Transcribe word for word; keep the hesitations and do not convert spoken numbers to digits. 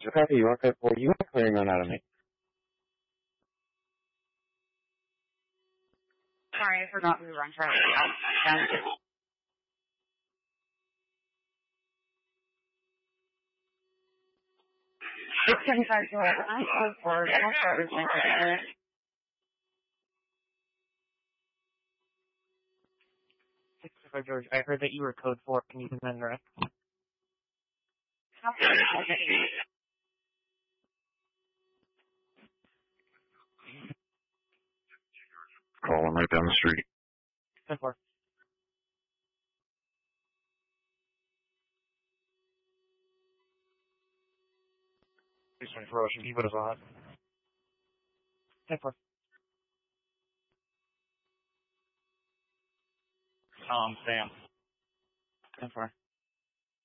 Copy, you are code four. You are clearing on out of me. Sorry, I forgot we were on Charlie. It's twenty-five to eleven. I'm code four. I'll start with my second. sixty-five George, I heard that you were code four. Can you send the rest? How many seconds? Call him right down the street. ten four. He's twenty-four Ocean. Keep it as hot. ten four. Um, Sam. ten four.